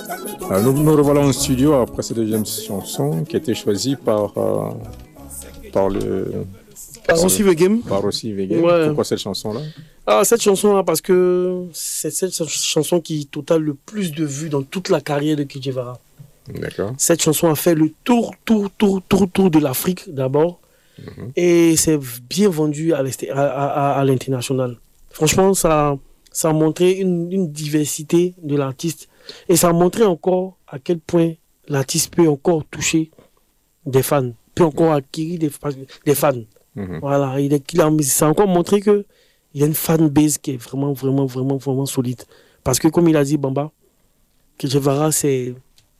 Nous revoilà en studio après cette deuxième chanson qui a été choisie par le... Par Rossi The Game. Par Rossi The Game. Ouais. Pourquoi cette chanson-là? Cette chanson-là, parce que c'est cette chanson qui totale le plus de vues dans toute la carrière de Che Guevara. D'accord. Cette chanson a fait le tour de l'Afrique d'abord. Et c'est bien vendu à l'international. Franchement, ça a montré une diversité de l'artiste. Et ça a montré encore à quel point l'artiste peut encore toucher des fans, peut encore acquérir des fans. Voilà, ça a encore montré qu'il y a une fanbase qui est vraiment solide. Parce que comme il a dit Bamba, Che Guevara, c'est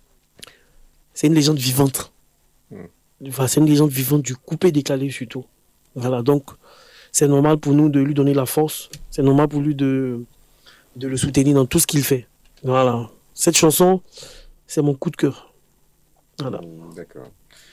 une légende vivante. Enfin, c'est une légende vivante du coupé décalé surtout. Voilà, donc c'est normal pour nous de lui donner la force. C'est normal pour lui de le soutenir dans tout ce qu'il fait. Voilà. Cette chanson, c'est mon coup de cœur. Voilà. D'accord.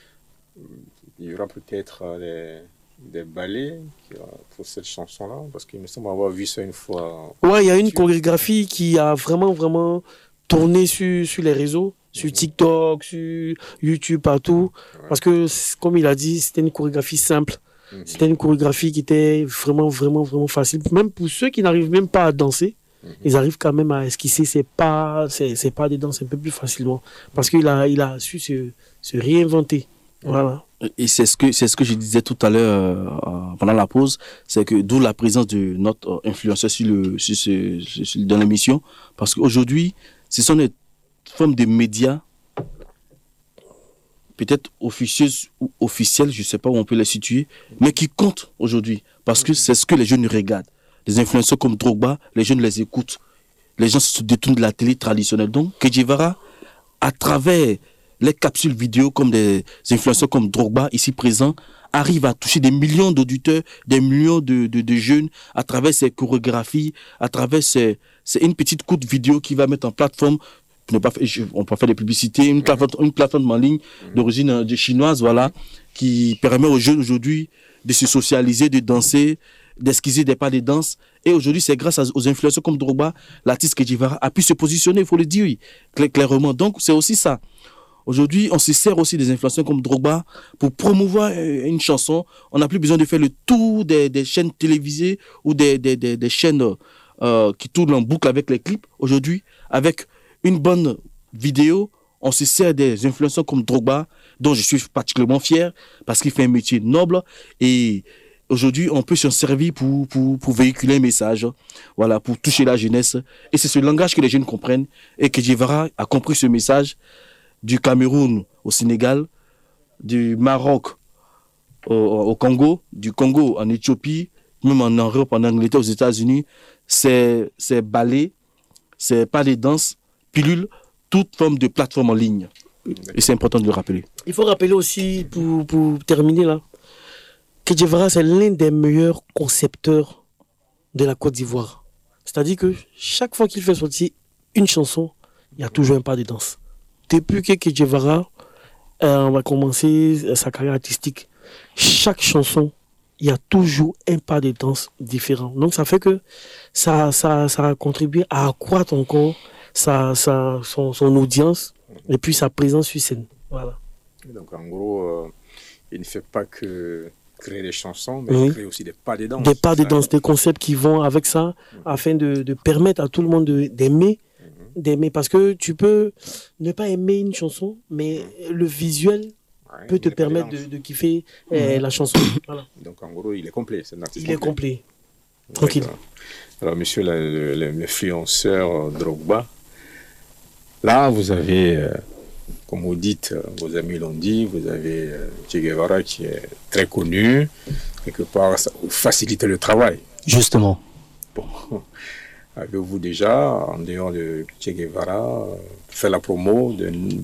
Il y aura peut-être des ballets pour cette chanson-là, parce qu'il me semble avoir vu ça une fois. Ouais, il y a une chorégraphie qui a vraiment tourné sur les réseaux, sur TikTok, sur YouTube, partout. Ouais. Parce que, comme il a dit, c'était une chorégraphie simple. C'était une chorégraphie qui était vraiment facile. Même pour ceux qui n'arrivent même pas à danser, ils arrivent quand même à esquisser ces pas des danses un peu plus facilement. Parce qu'il a su se réinventer. Voilà. Et c'est ce que je disais tout à l'heure pendant la pause, c'est que d'où la présence de notre influenceur dans l'émission. Parce qu'aujourd'hui, ce sont des formes de médias, peut-être officieuses ou officielles, je ne sais pas où on peut les situer, mais qui comptent aujourd'hui. Parce que c'est ce que les jeunes regardent. Les influenceurs comme Drogba, les jeunes les écoutent. Les gens se détournent de la télé traditionnelle. Donc, Che Guevara, à travers les capsules vidéo comme des influenceurs comme Drogba, ici présents, arrive à toucher des millions d'auditeurs, des millions de jeunes à travers ses chorégraphies, à travers c'est une petite courte vidéo qui va mettre en plateforme. On peut pas faire de publicité, une plateforme en ligne d'origine chinoise, voilà, qui permet aux jeunes aujourd'hui de se socialiser, de danser, d'esquisser des pas de danse. Et aujourd'hui, c'est grâce aux influenceurs comme Drogba, l'artiste Che Guevara a pu se positionner, il faut le dire, oui, clairement. Donc, c'est aussi ça. Aujourd'hui, on se sert aussi des influenceurs comme Drogba pour promouvoir une chanson. On n'a plus besoin de faire le tour des chaînes télévisées ou des chaînes qui tournent en boucle avec les clips. Aujourd'hui, avec une bonne vidéo, on se sert des influenceurs comme Drogba, dont je suis particulièrement fier parce qu'il fait un métier noble. Et aujourd'hui, on peut s'en servir pour véhiculer un message, voilà, pour toucher la jeunesse. Et c'est ce langage que les jeunes comprennent. Et que Che Guevara a compris ce message. Du Cameroun au Sénégal, du Maroc au Congo, du Congo en Éthiopie, même en Europe, en Angleterre, aux États-Unis, c'est ballets, c'est pas des danses, pilules, toute forme de plateforme en ligne. Et c'est important de le rappeler. Il faut rappeler aussi, pour terminer là, que Che Guevara, c'est l'un des meilleurs concepteurs de la Côte d'Ivoire. C'est-à-dire que chaque fois qu'il fait sortir une chanson, il y a toujours un pas de danse. Depuis que Che Guevara va commencer sa carrière artistique, chaque chanson, il y a toujours un pas de danse différent. Donc ça fait que ça a contribué à accroître encore son audience et puis sa présence sur scène. Voilà. Donc en gros, il ne fait pas que créer des chansons, mais il crée aussi des pas de danse. Des pas de danse, des concepts qui vont avec ça, afin de permettre à tout le monde d'aimer, parce que tu peux ne pas aimer une chanson, mais le visuel peut te permettre de kiffer la chanson. Voilà. Donc en gros, il est complet, c'est un artiste complet. Il est complet. Tranquille. Alors monsieur l'influenceur Drogba, là vous avez, comme vous dites, vos amis l'ont dit, vous avez Che Guevara qui est très connu, quelque part ça vous facilite le travail. Justement. Bon. Avez-vous déjà, en dehors de Che Guevara, fait la promo d'une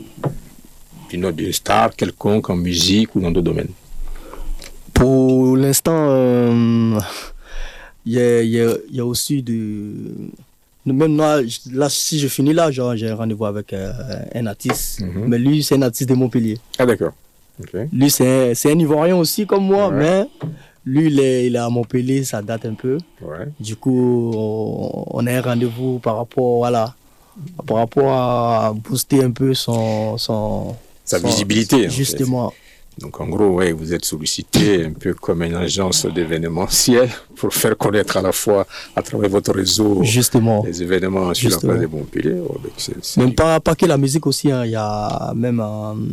star quelconque en musique ou dans d'autres domaines? Pour l'instant, il y a aussi même là, si je finis là, j'ai un rendez-vous avec un artiste, mais lui, c'est un artiste de Montpellier. Ah d'accord. Okay. Lui, c'est un Ivoirien aussi comme moi, mais lui, il est à Montpellier, ça date un peu. Ouais. Du coup, on a un rendez-vous par rapport, voilà, par rapport à booster un peu Sa visibilité. En justement. fait. Donc en gros, ouais, vous êtes sollicité un peu comme une agence d'événementiel pour faire connaître à la fois à travers votre réseau Justement. les événements sur la Justement. place de Montpellier. Oh, ben, Même pas que la musique aussi, hein. Il y a même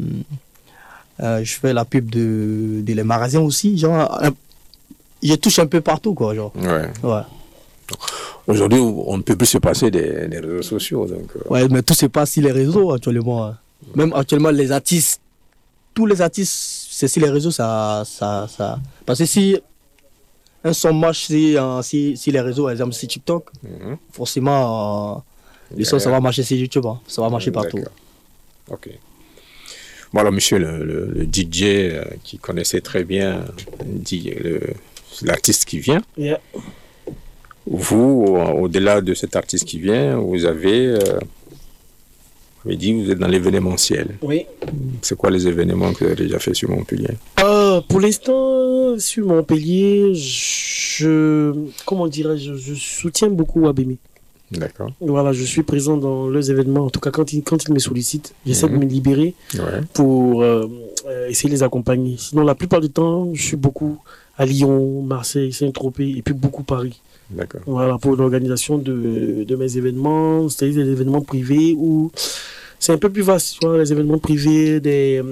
je fais la pub de les magasins aussi, genre je touche un peu partout quoi, genre. Ouais. Ouais. Aujourd'hui, on ne peut plus se passer des réseaux sociaux. Donc, Ouais, mais tout se passe sur les réseaux actuellement, hein. Même actuellement les artistes, tous les artistes, c'est sur les réseaux parce que si un son marche si les réseaux, par exemple sur TikTok, forcément le son ça va marcher sur YouTube, hein. Ça va marcher partout. D'accord. Ok. Bon alors monsieur le DJ qui connaissait très bien l'artiste qui vient, Yeah. vous, au-delà de cet artiste qui vient, vous avez dit que vous êtes dans l'événementiel. Oui. C'est quoi les événements que vous avez déjà fait sur Montpellier? Pour l'instant, sur Montpellier, comment dirais-je, je soutiens beaucoup Wabemi. D'accord. Voilà, je suis présent dans leurs événements. En tout cas, quand ils me sollicitent, j'essaie de me libérer Ouais. pour essayer de les accompagner. Sinon, la plupart du temps, je suis beaucoup à Lyon, Marseille, Saint-Tropez et puis beaucoup Paris. D'accord. Voilà, pour l'organisation de mes événements, c'est-à-dire des événements privés où c'est un peu plus vaste, tu vois, les événements privés,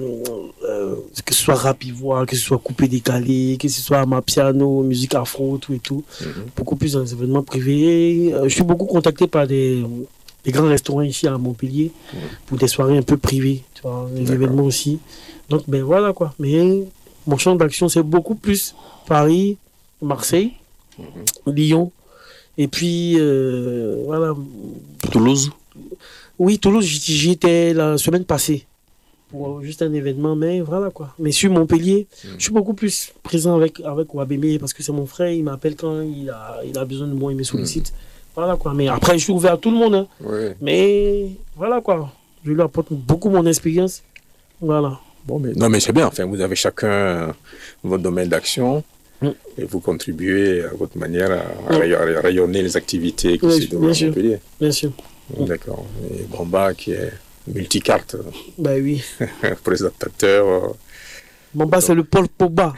que ce soit rap ivoire, que ce soit coupé décalé, que ce soit amapiano, musique afro, tout et tout. Beaucoup plus dans les événements privés. Je suis beaucoup contacté par des grands restaurants ici à Montpellier pour des soirées un peu privées, tu vois, des événements aussi. Donc, ben voilà quoi. Mais mon champ d'action, c'est beaucoup plus Paris, Marseille, Lyon. Et puis, voilà. Toulouse. Oui, Toulouse, j'y étais la semaine passée pour juste un événement, mais voilà quoi. Mais sur Montpellier, je suis beaucoup plus présent avec Wabeme parce que c'est mon frère, il m'appelle quand il a besoin de moi, il me sollicite. Voilà quoi. Mais après, je suis ouvert à tout le monde. Hein. Oui. Mais voilà quoi. Je lui apporte beaucoup mon expérience. Voilà. Bon, mais, non, mais c'est bien. Enfin, vous avez chacun votre domaine d'action et vous contribuez à votre manière à rayonner les activités qui se déroulent à Montpellier. Bien sûr. D'accord. Et Bamba qui est multicarte, Bah oui. présentateur. Bamba, c'est le Paul Pogba.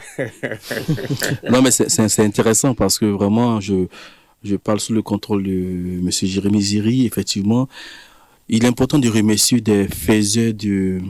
Non, mais c'est intéressant parce que vraiment, je parle sous le contrôle de M. Jérémy Ziri. Effectivement, il est important de remercier des faiseurs de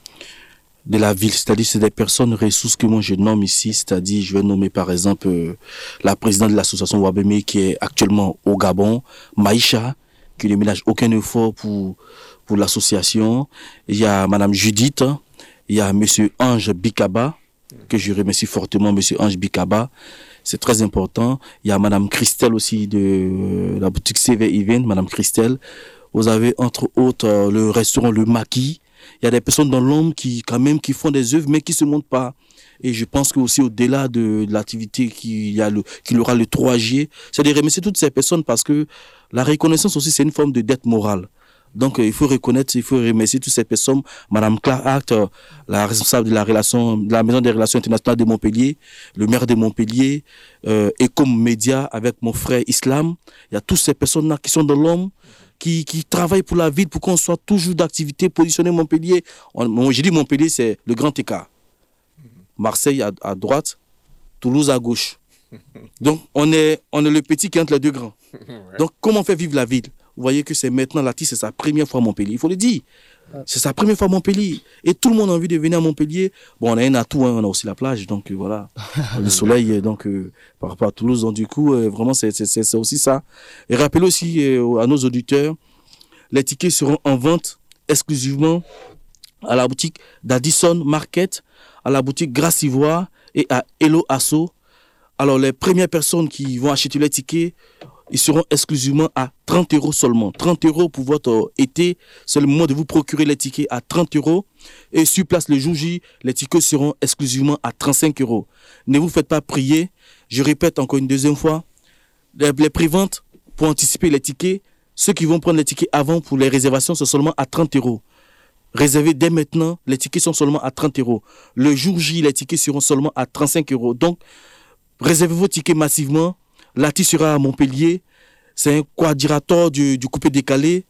la ville, c'est-à-dire c'est des personnes ressources que moi je nomme ici, c'est-à-dire je vais nommer par exemple la présidente de l'association Wabeme qui est actuellement au Gabon, Maïcha, qui ne ménage aucun effort pour l'association. Il y a Madame Judith, il y a Monsieur Ange Bikaba, que je remercie fortement, Monsieur Ange Bikaba, c'est très important. Il y a Madame Christelle aussi de la boutique CV Even, Madame Christelle. Vous avez entre autres le restaurant Le Maquis. Il y a des personnes dans l'ombre qui font des œuvres mais qui se montrent pas. Et je pense que aussi au-delà de l'activité qu'il aura le 3 juillet, c'est de remercier toutes ces personnes parce que la reconnaissance aussi c'est une forme de dette morale. Donc il faut remercier toutes ces personnes, Madame Clark, la responsable de la Maison des Relations Internationales de Montpellier, le maire de Montpellier, Ecom Média avec mon frère Islam. Il y a toutes ces personnes-là qui sont dans l'ombre, qui travaillent pour la ville, pour qu'on soit toujours d'activité positionnée Montpellier. J'ai dit Montpellier, c'est le grand écart. Marseille à droite, Toulouse à gauche. Donc on est le petit qui entre les deux grands. Donc comment on fait vivre la ville? Vous voyez que c'est maintenant l'artiste, c'est sa première fois à Montpellier. Il faut le dire. C'est sa première fois à Montpellier. Et tout le monde a envie de venir à Montpellier. Bon, on a un atout, hein, on a aussi la plage. Donc voilà. Le soleil, donc par rapport à Toulouse. Donc du coup, vraiment, c'est aussi ça. Et rappelez aussi à nos auditeurs, les tickets seront en vente exclusivement à la boutique d'Addison Market, à la boutique Grasse Ivoire et à Hello Asso. Alors, les premières personnes qui vont acheter les tickets, ils seront exclusivement à 30 € seulement. 30 € pour votre été. C'est le moment de vous procurer les tickets à 30 €. Et sur place le jour J, les tickets seront exclusivement à 35 €. Ne vous faites pas prier. Je répète encore une deuxième fois. Les préventes pour anticiper les tickets, ceux qui vont prendre les tickets avant pour les réservations, c'est seulement à 30 €. Réservez dès maintenant, les tickets sont seulement à 30 €. Le jour J, les tickets seront seulement à 35 €. Donc, réservez vos tickets massivement. L'artiste sera à Montpellier. C'est un quadrilatoire du coupé décalé.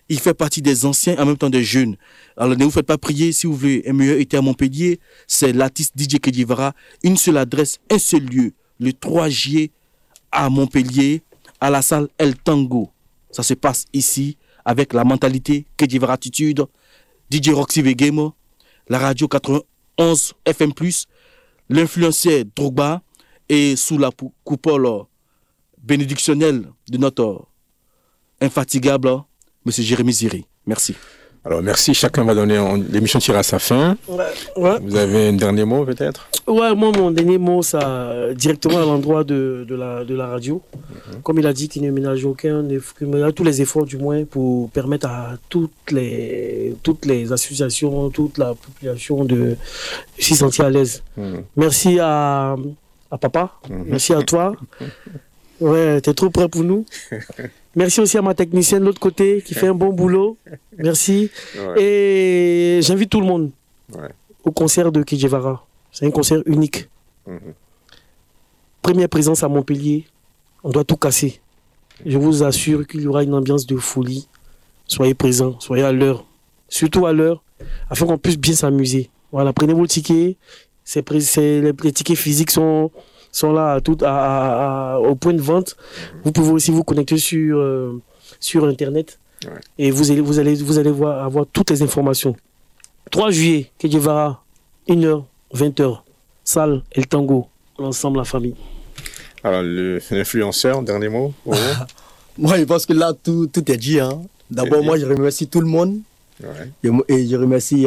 Il fait partie des anciens, en même temps des jeunes. Alors ne vous faites pas prier, si vous voulez un meilleur été à Montpellier, c'est l'artiste DJ Que Guevara. Une seule adresse, un seul lieu, le 3 juillet à Montpellier, à la salle El Tango. Ça se passe ici, avec la mentalité Que Guevara attitude, DJ Roxy Vegemo, la radio 91 FM+, l'influenceur Drogba, et sous la coupole bénédictionnelle de notre infatigable M. Jérémy Ziri. Merci. Alors merci, chacun va donner, l'émission tire à sa fin. Ouais. Vous avez un dernier mot peut-être? Ouais, moi, mon dernier mot, ça, directement à l'endroit de la radio. Comme il a dit qu'il ne ménage aucun, qu'il a tous les efforts du moins pour permettre à toutes les associations, toute la population de s'y sentir à l'aise. Merci à papa, merci à toi. Ouais, t'es trop prêt pour nous. Merci aussi à ma technicienne de l'autre côté qui fait un bon boulot. Merci. Ouais. Et j'invite tout le monde au concert de Que Guevara. C'est un concert unique. Première présence à Montpellier. On doit tout casser. Je vous assure qu'il y aura une ambiance de folie. Soyez présents, soyez à l'heure. Surtout à l'heure, afin qu'on puisse bien s'amuser. Voilà, prenez vos tickets. Les tickets physiques sont là au point de vente. Vous pouvez aussi vous connecter sur Internet et vous allez avoir toutes les informations. 3 juillet, Que Guevara, 1h, 20h, salle El Tango, l'ensemble, la famille. Alors, l'influenceur, dernier mot pour vous? Moi, je pense que là, tout est dit. Hein. D'abord, moi, je remercie tout le monde. Et je remercie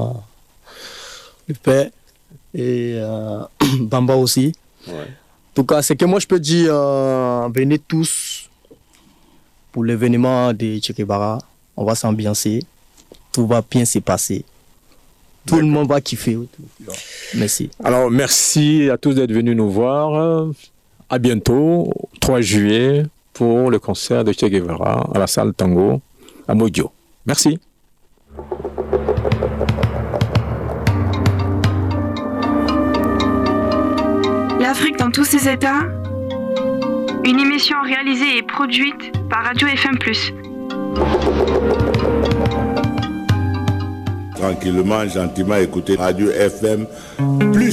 le père et Bamba aussi. En tout cas, c'est que moi je peux dire, venez tous pour l'événement de Che Guevara. On va s'ambiancer, tout va bien se passer. Tout le monde va kiffer. Merci. Alors, merci à tous d'être venus nous voir. À bientôt, 3 juillet, pour le concert de Che Guevara à la salle Tango à Modio. Merci. L'Afrique dans tous ses états, une émission réalisée et produite par Radio FM+. Tranquillement, gentiment, écoutez Radio FM+.